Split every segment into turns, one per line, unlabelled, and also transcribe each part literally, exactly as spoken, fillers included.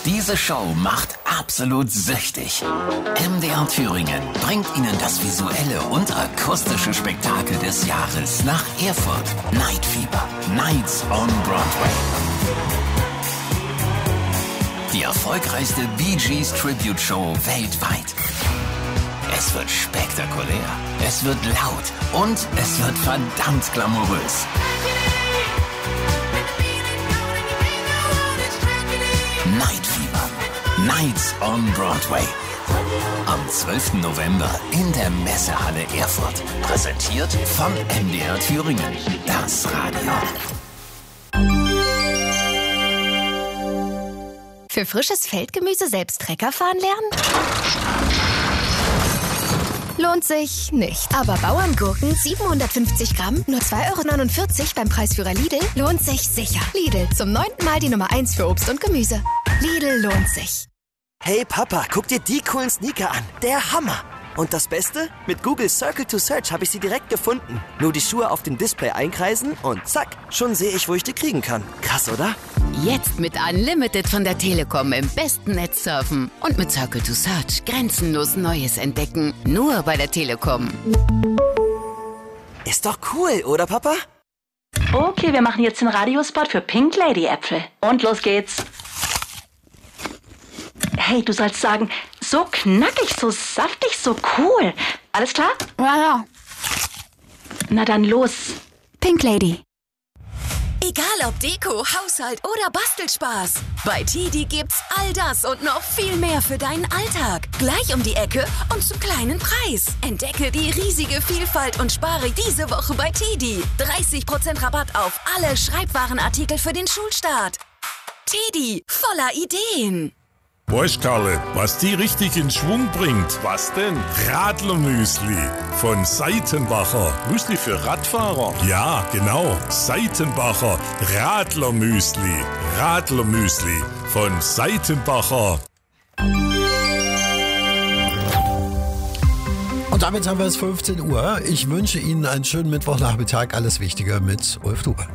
Diese Show macht absolut süchtig. M D R Thüringen bringt Ihnen das visuelle und akustische Spektakel des Jahres nach Erfurt. Night Fever, Nights on Broadway. Die erfolgreichste Bee Gees Tribute Show weltweit. Es wird spektakulär, es wird laut und es wird verdammt glamourös. Night Fever, Nights on Broadway. Am zwölften November in der Messehalle Erfurt. Präsentiert von M D R Thüringen, das Radio.
Für frisches Feldgemüse selbst Trecker fahren lernen? Lohnt sich nicht. Aber Bauerngurken siebenhundertfünfzig Gramm, nur zwei Euro neunundvierzig beim Preisführer Lidl, lohnt sich sicher. Lidl, zum neunten Mal die Nummer eins für Obst und Gemüse. Lidl lohnt sich.
Hey Papa, guck dir die coolen Sneaker an. Der Hammer. Und das Beste? Mit Google Circle to Search habe ich sie direkt gefunden. Nur die Schuhe auf dem Display einkreisen und zack, schon sehe ich, wo ich die kriegen kann. Krass, oder?
Jetzt mit Unlimited von der Telekom im besten Netz surfen. Und mit Circle to Search grenzenlos Neues entdecken. Nur bei der Telekom.
Ist doch cool, oder Papa?
Okay, wir machen jetzt den Radiospot für Pink Lady Äpfel. Und los geht's. Hey, du sollst sagen, so knackig, so saftig, so cool. Alles klar?
Ja, ja.
Na dann los.
Pink Lady.
Egal ob Deko, Haushalt oder Bastelspaß. Bei Tidi gibt's all das und noch viel mehr für deinen Alltag. Gleich um die Ecke und zum kleinen Preis. Entdecke die riesige Vielfalt und spare diese Woche bei Tidi. dreißig Prozent Rabatt auf alle Schreibwarenartikel für den Schulstart. Tidi, voller Ideen.
Weißt Karle, was die richtig in Schwung bringt? Was denn? Radlermüsli von Seitenbacher. Müsli für Radfahrer? Ja, genau. Seitenbacher Radlermüsli. Radlermüsli von Seitenbacher.
Und damit haben wir es fünfzehn Uhr. Ich wünsche Ihnen einen schönen Mittwochnachmittag. Alles Wichtige mit Ulf Dube.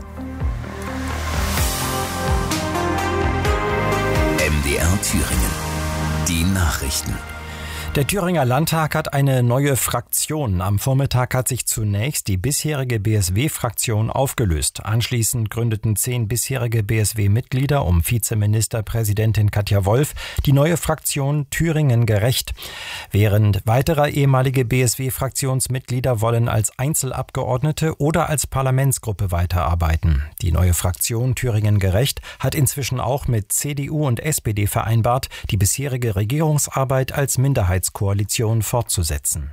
M D R Thüringen. Die Nachrichten.
Der Thüringer Landtag hat eine neue Fraktion. Am Vormittag hat sich zunächst die bisherige B S W-Fraktion aufgelöst. Anschließend gründeten zehn bisherige B S W-Mitglieder um Vizeministerpräsidentin Katja Wolf die neue Fraktion Thüringen gerecht. Während weiterer ehemalige B S W-Fraktionsmitglieder wollen als Einzelabgeordnete oder als Parlamentsgruppe weiterarbeiten. Die neue Fraktion Thüringen gerecht hat inzwischen auch mit C D U und S P D vereinbart, die bisherige Regierungsarbeit als Minderheit Koalition fortzusetzen.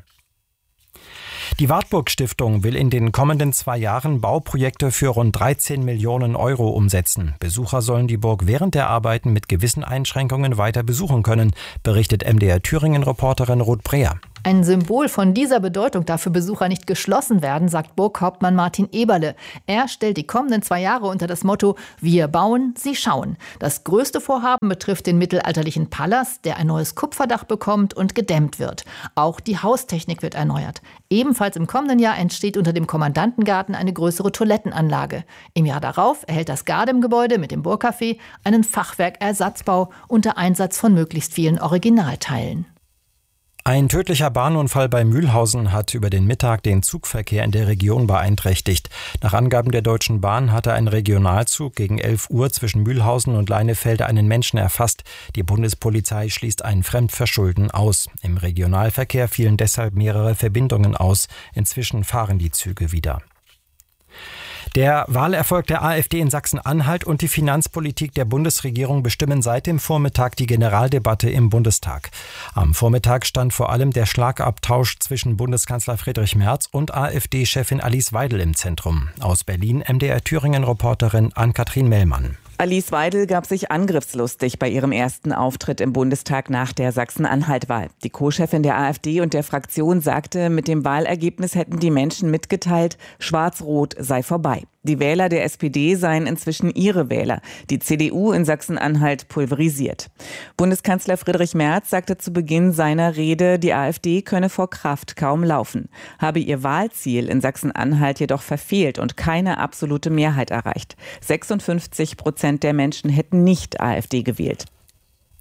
Die Wartburg Stiftung will in den kommenden zwei Jahren Bauprojekte für rund dreizehn Millionen Euro umsetzen. Besucher sollen die Burg während der Arbeiten mit gewissen Einschränkungen weiter besuchen können, berichtet M D R Thüringen-Reporterin Ruth Breer.
Ein Symbol von dieser Bedeutung darf für Besucher nicht geschlossen werden, sagt Burghauptmann Martin Eberle. Er stellt die kommenden zwei Jahre unter das Motto Wir bauen, Sie schauen. Das größte Vorhaben betrifft den mittelalterlichen Palast, der ein neues Kupferdach bekommt und gedämmt wird. Auch die Haustechnik wird erneuert. Ebenfalls im kommenden Jahr entsteht unter dem Kommandantengarten eine größere Toilettenanlage. Im Jahr darauf erhält das Gardem-Gebäude mit dem Burgcafé einen Fachwerkersatzbau unter Einsatz von möglichst vielen Originalteilen.
Ein tödlicher Bahnunfall bei Mühlhausen hat über den Mittag den Zugverkehr in der Region beeinträchtigt. Nach Angaben der Deutschen Bahn hatte ein Regionalzug gegen elf Uhr zwischen Mühlhausen und Leinefelde einen Menschen erfasst. Die Bundespolizei schließt ein Fremdverschulden aus. Im Regionalverkehr fielen deshalb mehrere Verbindungen aus. Inzwischen fahren die Züge wieder. Der Wahlerfolg der AfD in Sachsen-Anhalt und die Finanzpolitik der Bundesregierung bestimmen seit dem Vormittag die Generaldebatte im Bundestag. Am Vormittag stand vor allem der Schlagabtausch zwischen Bundeskanzler Friedrich Merz und AfD-Chefin Alice Weidel im Zentrum. Aus Berlin M D R Thüringen-Reporterin Ann-Kathrin Mellmann.
Alice Weidel gab sich angriffslustig bei ihrem ersten Auftritt im Bundestag nach der Sachsen-Anhalt-Wahl. Die Co-Chefin der AfD und der Fraktion sagte, mit dem Wahlergebnis hätten die Menschen mitgeteilt, Schwarz-Rot sei vorbei. Die Wähler der S P D seien inzwischen ihre Wähler, die C D U in Sachsen-Anhalt pulverisiert. Bundeskanzler Friedrich Merz sagte zu Beginn seiner Rede, die AfD könne vor Kraft kaum laufen, habe ihr Wahlziel in Sachsen-Anhalt jedoch verfehlt und keine absolute Mehrheit erreicht. sechsundfünfzig Prozent der Menschen hätten nicht AfD gewählt.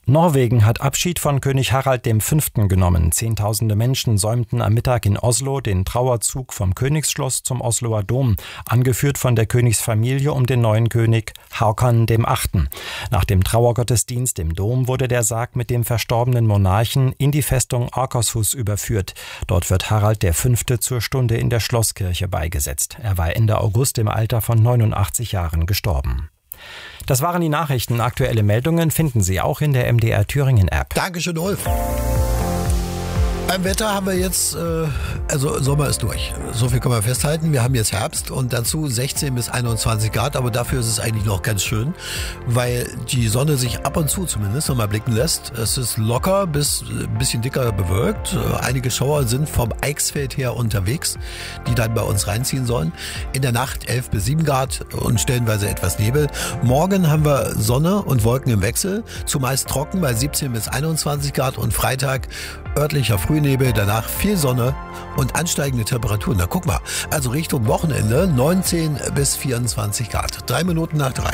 Norwegen hat Abschied von König Harald der Fünfte genommen. Zehntausende Menschen säumten am Mittag in Oslo den Trauerzug vom Königsschloss zum Osloer Dom, angeführt von der Königsfamilie um den neuen König Haakon der Achte. Nach dem Trauergottesdienst im Dom wurde der Sarg mit dem verstorbenen Monarchen in die Festung Akershus überführt. Dort wird Harald der Fünfte zur Stunde in der Schlosskirche beigesetzt. Er war Ende August im Alter von neunundachtzig Jahren gestorben. Das waren die Nachrichten. Aktuelle Meldungen finden Sie auch in der M D R Thüringen App.
Dankeschön, Ulf. Beim Wetter haben wir jetzt, äh, also Sommer ist durch. So viel können wir festhalten. Wir haben jetzt Herbst und dazu sechzehn bis einundzwanzig Grad, aber dafür ist es eigentlich noch ganz schön, weil die Sonne sich ab und zu zumindest nochmal blicken lässt. Es ist locker bis ein bisschen dicker bewölkt. Einige Schauer sind vom Eichsfeld her unterwegs, die dann bei uns reinziehen sollen. In der Nacht elf bis sieben Grad und stellenweise etwas Nebel. Morgen haben wir Sonne und Wolken im Wechsel, zumeist trocken bei siebzehn bis einundzwanzig Grad und Freitag örtlicher Frühnebel, danach viel Sonne und ansteigende Temperaturen. Na guck mal, also Richtung Wochenende neunzehn bis vierundzwanzig Grad. Drei Minuten nach drei.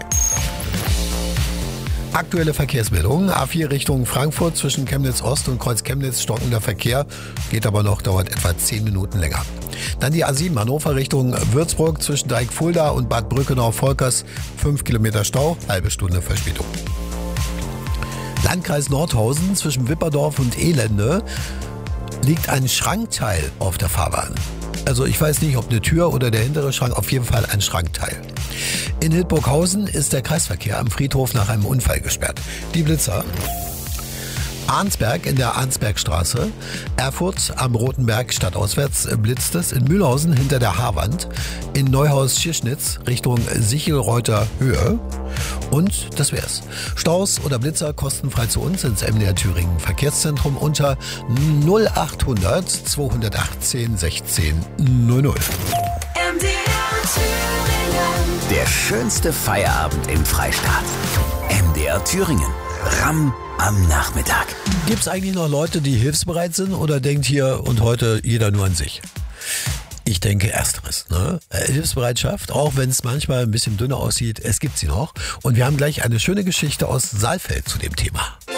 Aktuelle Verkehrsmeldungen. A vier Richtung Frankfurt zwischen Chemnitz Ost und Kreuz Chemnitz stockender Verkehr. Geht aber noch, dauert etwa zehn Minuten länger. Dann die A sieben Hannover Richtung Würzburg zwischen Dreieck-Fulda und Bad Brückenau-Volkers. fünf Kilometer Stau, halbe Stunde Verspätung. Landkreis Nordhausen zwischen Wipperdorf und Elende liegt ein Schrankteil auf der Fahrbahn. Also ich weiß nicht, ob eine Tür oder der hintere Schrank, auf jeden Fall ein Schrankteil. In Hildburghausen ist der Kreisverkehr am Friedhof nach einem Unfall gesperrt. Die Blitzer. Arnsberg in der Arnsbergstraße. Erfurt am Roten Berg stadtauswärts blitzt es. In Mühlhausen hinter der Haarwand. In Neuhaus-Schirschnitz Richtung Sichelreuther Höhe. Und das wär's. Staus oder Blitzer kostenfrei zu uns ins M D R Thüringen Verkehrszentrum unter null achthundert zweihundertachtzehn sechzehn null null.
M D R Thüringen. Der schönste Feierabend im Freistaat. M D R Thüringen. Ramm am Nachmittag.
Gibt's eigentlich noch Leute, die hilfsbereit sind oder denkt hier und heute jeder nur an sich? Ich denke ersteres. Ne? Hilfsbereitschaft, auch wenn es manchmal ein bisschen dünner aussieht, es gibt sie noch. Und wir haben gleich eine schöne Geschichte aus Saalfeld zu dem Thema.